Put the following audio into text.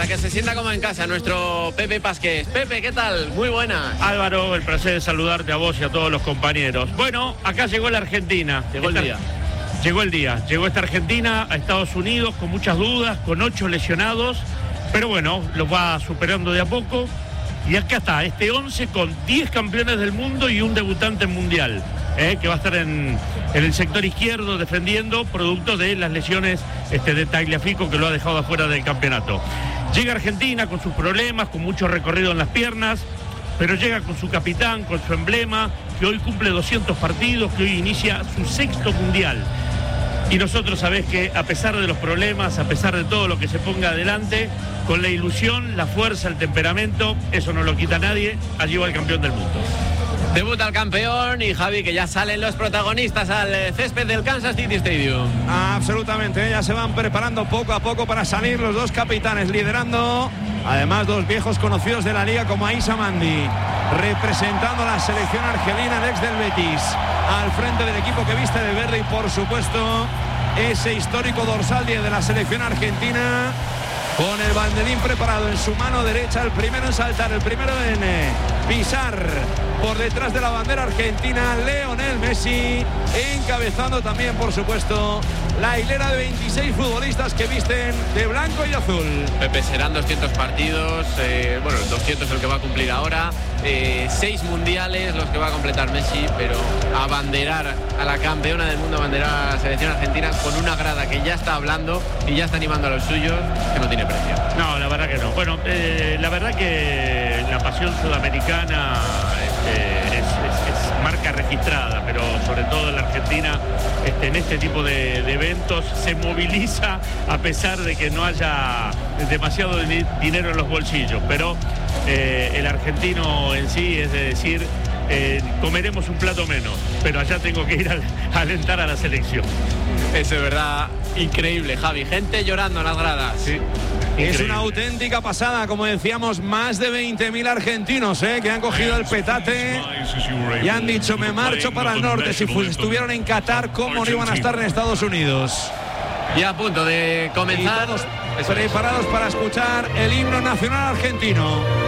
para que se sienta como en casa, nuestro Pepe Pasqués. Pepe, ¿qué tal? Muy buenas. Álvaro, el placer de saludarte a vos y a todos los compañeros. Bueno, acá llegó la Argentina. Llegó el día. Llegó esta Argentina a Estados Unidos con muchas dudas, con 8 lesionados, pero bueno, los va superando de a poco. Y acá está, este 11 con 10 campeones del mundo y un debutante mundial, que va a estar en el sector izquierdo defendiendo, producto de las lesiones de Tagliafico, que lo ha dejado afuera del campeonato. Llega Argentina con sus problemas, con mucho recorrido en las piernas, pero llega con su capitán, con su emblema, que hoy cumple 200 partidos, que hoy inicia su 6º mundial. Y nosotros sabés que a pesar de los problemas, a pesar de todo lo que se ponga adelante, con la ilusión, la fuerza, el temperamento, eso no lo quita nadie, allí va el campeón del mundo. Debuta el campeón y Javi, que ya salen los protagonistas al césped del Kansas City Stadium. Absolutamente, ya se van preparando poco a poco para salir los dos capitanes liderando. Además, dos viejos conocidos de la liga como Aissa Mandi, representando a la selección argelina, el ex del Betis, al frente del equipo que viste de verde, y por supuesto ese histórico dorsal 10 de la selección argentina, con el banderín preparado en su mano derecha, el primero en saltar, el primero en pisar por detrás de la bandera argentina, Lionel Messi, encabezando también, por supuesto, la hilera de 26 futbolistas que visten de blanco y azul. Pepe, serán 200 partidos, 200 el que va a cumplir ahora, 6 mundiales los que va a completar Messi, pero abanderar a la campeona del mundo, abanderar a la selección argentina con una grada que ya está hablando y ya está animando a los suyos, que no tiene precio. No, la verdad que no. Bueno, la verdad que la pasión sudamericana es marca registrada, pero sobre todo en la Argentina, en este tipo de eventos se moviliza a pesar de que no haya demasiado dinero en los bolsillos, pero el argentino en sí es de decir, comeremos un plato menos, pero allá tengo que ir a alentar a la selección. Eso es verdad, increíble, Javi, gente llorando en las gradas. Sí. Es una auténtica pasada, como decíamos, más de 20.000 argentinos que han cogido el petate y han dicho: me marcho para el norte. Si estuvieron en Qatar, ¿cómo no iban a estar en Estados Unidos? Y a punto de comenzar, preparados para escuchar el himno nacional argentino.